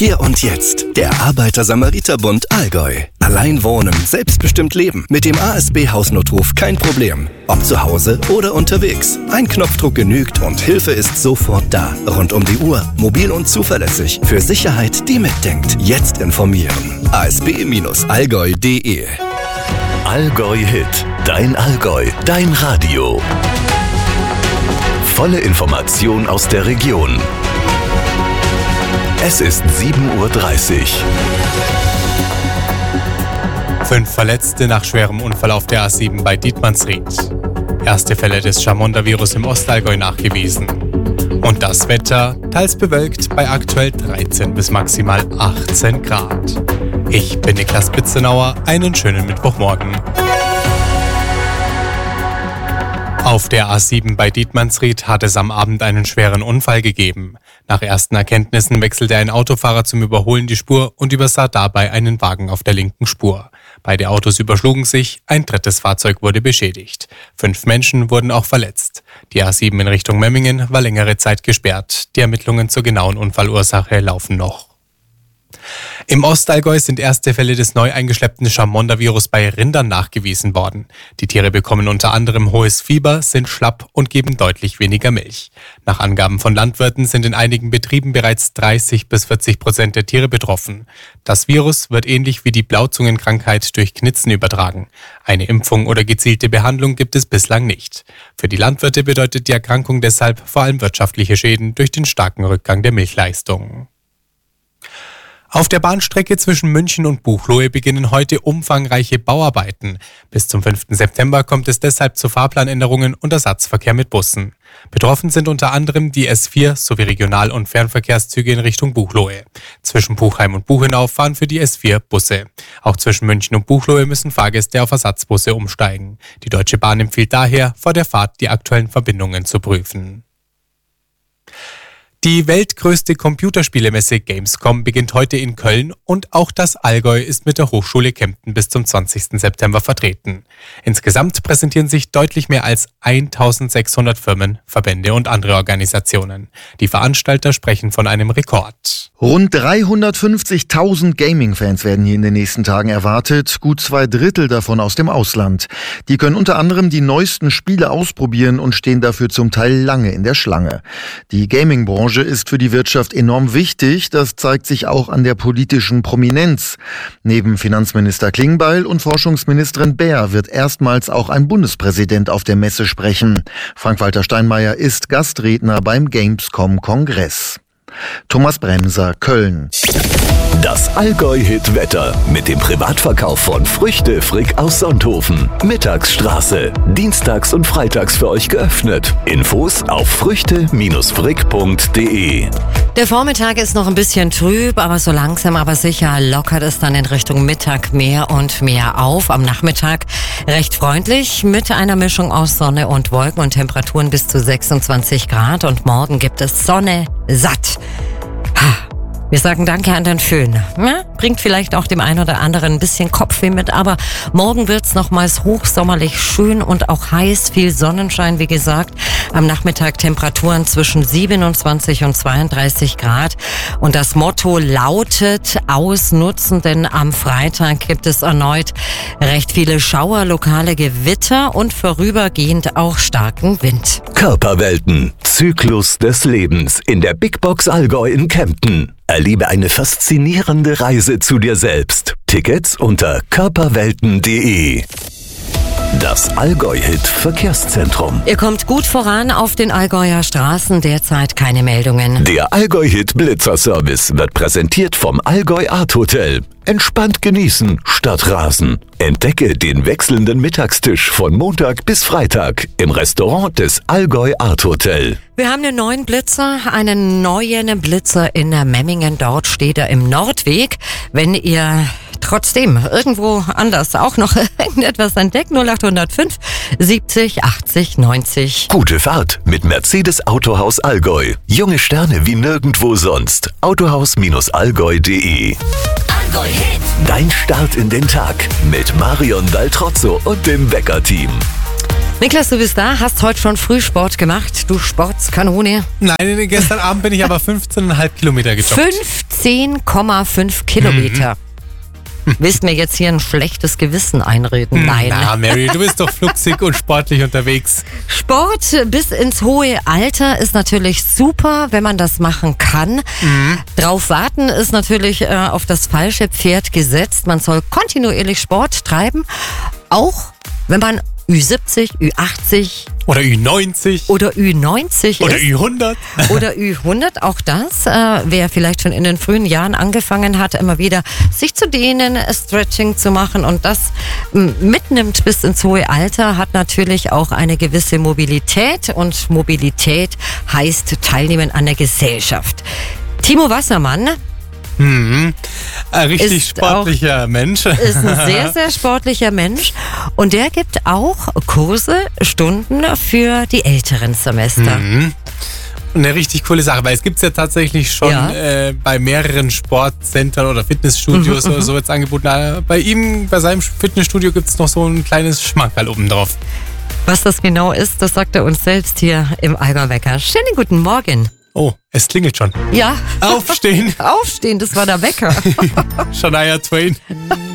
Hier und jetzt. Der Arbeiter-Samariter-Bund Allgäu. Allein wohnen, selbstbestimmt leben. Mit dem ASB Hausnotruf kein Problem. Ob zu Hause oder unterwegs. Ein Knopfdruck genügt und Hilfe ist sofort da. Rund um die Uhr, mobil und zuverlässig. Für Sicherheit, die mitdenkt. Jetzt informieren. asb-allgäu.de. Allgäu Hit. Dein Allgäu. Dein Radio. Volle Information aus der Region. Es ist 7:30 Uhr. 5 Verletzte nach schwerem Unfall auf der A7 bei Dietmannsried. Erste Fälle des Chamonda-Virus im Ostallgäu nachgewiesen. Und das Wetter, teils bewölkt bei aktuell 13 bis maximal 18 Grad. Ich bin Niklas Bitzenauer, einen schönen Mittwochmorgen. Auf der A7 bei Dietmannsried hat es am Abend einen schweren Unfall gegeben. Nach ersten Erkenntnissen wechselte ein Autofahrer zum Überholen die Spur und übersah dabei einen Wagen auf der linken Spur. Beide Autos überschlugen sich, ein drittes Fahrzeug wurde beschädigt. 5 Menschen wurden auch verletzt. Die A7 in Richtung Memmingen war längere Zeit gesperrt. Die Ermittlungen zur genauen Unfallursache laufen noch. Im Ostallgäu sind erste Fälle des neu eingeschleppten Chamonda-Virus bei Rindern nachgewiesen worden. Die Tiere bekommen unter anderem hohes Fieber, sind schlapp und geben deutlich weniger Milch. Nach Angaben von Landwirten sind in einigen Betrieben bereits 30-40% der Tiere betroffen. Das Virus wird ähnlich wie die Blauzungenkrankheit durch Knitzen übertragen. Eine Impfung oder gezielte Behandlung gibt es bislang nicht. Für die Landwirte bedeutet die Erkrankung deshalb vor allem wirtschaftliche Schäden durch den starken Rückgang der Milchleistung. Auf der Bahnstrecke zwischen München und Buchloe beginnen heute umfangreiche Bauarbeiten. Bis zum 5. September kommt es deshalb zu Fahrplanänderungen und Ersatzverkehr mit Bussen. Betroffen sind unter anderem die S4 sowie Regional- und Fernverkehrszüge in Richtung Buchloe. Zwischen Buchheim und Buchenau fahren für die S4 Busse. Auch zwischen München und Buchloe müssen Fahrgäste auf Ersatzbusse umsteigen. Die Deutsche Bahn empfiehlt daher, vor der Fahrt die aktuellen Verbindungen zu prüfen. Die weltgrößte Computerspielemesse Gamescom beginnt heute in Köln und auch das Allgäu ist mit der Hochschule Kempten bis zum 20. September vertreten. Insgesamt präsentieren sich deutlich mehr als 1600 Firmen, Verbände und andere Organisationen. Die Veranstalter sprechen von einem Rekord. Rund 350.000 Gaming-Fans werden hier in den nächsten Tagen erwartet, gut 2/3 davon aus dem Ausland. Die können unter anderem die neuesten Spiele ausprobieren und stehen dafür zum Teil lange in der Schlange. Die Gaming-Branche ist für die Wirtschaft enorm wichtig, das zeigt sich auch an der politischen Prominenz. Neben Finanzminister Klingbeil und Forschungsministerin Baer wird erstmals auch ein Bundespräsident auf der Messe sprechen. Frank-Walter Steinmeier ist Gastredner beim Gamescom-Kongress. Thomas Bremser, Köln. Das Allgäu-Hit-Wetter mit dem Privatverkauf von Früchte Frick aus Sonthofen. Mittagsstraße. Dienstags und freitags für euch geöffnet. Infos auf früchte-frick.de. Der Vormittag ist noch ein bisschen trüb, aber so langsam aber sicher lockert es dann in Richtung Mittag mehr und mehr auf. Am Nachmittag recht freundlich mit einer Mischung aus Sonne und Wolken und Temperaturen bis zu 26 Grad. Und morgen gibt es Sonne satt. Wir sagen Danke an den Föhn. Ja, bringt vielleicht auch dem einen oder anderen ein bisschen Kopfweh mit, aber morgen wird's nochmals hochsommerlich schön und auch heiß, viel Sonnenschein, wie gesagt. Am Nachmittag Temperaturen zwischen 27 und 32 Grad. Und das Motto lautet ausnutzen, denn am Freitag gibt es erneut recht viele Schauer, lokale Gewitter und vorübergehend auch starken Wind. Körperwelten. Zyklus des Lebens in der Big Box Allgäu in Kempten. Erlebe eine faszinierende Reise zu dir selbst. Tickets unter körperwelten.de. Das Allgäu-Hit-Verkehrszentrum. Ihr kommt gut voran auf den Allgäuer Straßen, derzeit keine Meldungen. Der Allgäu-Hit-Blitzerservice wird präsentiert vom Allgäu Art Hotel. Entspannt genießen statt rasen. Entdecke den wechselnden Mittagstisch von Montag bis Freitag im Restaurant des Allgäu Art Hotel. Wir haben einen neuen Blitzer in Memmingen. Dort steht er im Nordweg. Wenn ihr trotzdem irgendwo anders auch noch irgendetwas entdeckt, 0805 70 80 90. Gute Fahrt mit Mercedes Autohaus Allgäu. Junge Sterne wie nirgendwo sonst. Autohaus-allgäu.de. Allgäu Hit. Dein Start in den Tag mit Marion Daltrozzo und dem Wecker-Team. Niklas, du bist da, hast heute schon Frühsport gemacht, du Sportskanone. Nein, gestern Abend bin ich aber 15,5 Kilometer gejoggt. 15,5 Kilometer. Willst mir jetzt hier ein schlechtes Gewissen einreden? Nein. Na, Mary, du bist doch fluxig und sportlich unterwegs. Sport bis ins hohe Alter ist natürlich super, wenn man das machen kann. Drauf warten ist natürlich auf das falsche Pferd gesetzt. Man soll kontinuierlich Sport treiben, auch wenn man Ü70, Ü80 oder Ü90 oder Ü90 oder ist. Ü100 oder Ü100, auch das. Wer vielleicht schon in den frühen Jahren angefangen hat, immer wieder sich zu dehnen, Stretching zu machen und das mitnimmt bis ins hohe Alter, hat natürlich auch eine gewisse Mobilität und Mobilität heißt Teilnehmen an der Gesellschaft. Timo Wassermann ein richtig sportlicher Mensch. Ist ein sehr, sehr sportlicher Mensch. Und der gibt auch Kurse, Stunden für die älteren Semester. Eine richtig coole Sache, weil es gibt es ja tatsächlich schon bei mehreren Sportzentren oder Fitnessstudios oder so jetzt angeboten. Bei ihm, bei seinem Fitnessstudio gibt es noch so ein kleines Schmankerl obendrauf. Was das genau ist, das sagt er uns selbst hier im Allgäu Wecker. Schönen guten Morgen. Oh, es klingelt schon. Ja. Aufstehen. Aufstehen, das war der Wecker. Shania Twain.